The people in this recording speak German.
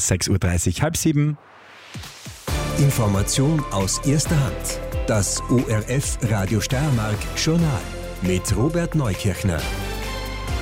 6.30 Uhr, halb 7. Information aus erster Hand. Das ORF Radio Steiermark Journal mit Robert Neukirchner.